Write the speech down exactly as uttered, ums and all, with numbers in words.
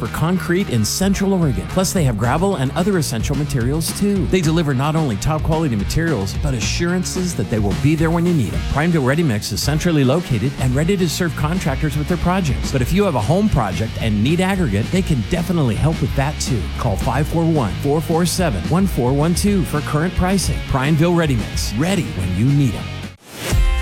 for concrete in Central Oregon. Plus, they have gravel and other essential materials too. They deliver not only top quality materials, but assurances that they will be there when you need them. Prineville Ready Mix is centrally located and ready to serve contractors with their projects. But if you have a home project and need aggregate, they can definitely help with that too. Call five four one, four four seven, one four one two for current pricing. Prineville Ready Mix, ready when you need them.